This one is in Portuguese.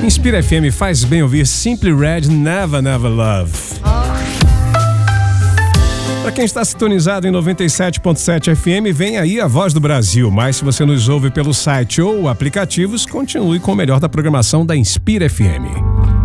Inspira FM faz bem ouvir Simply Red, Never Never Love. Para quem está sintonizado em 97.7 FM, vem aí a Voz do Brasil. Mas se você nos ouve pelo site ou aplicativos, continue com o melhor da programação da Inspira FM.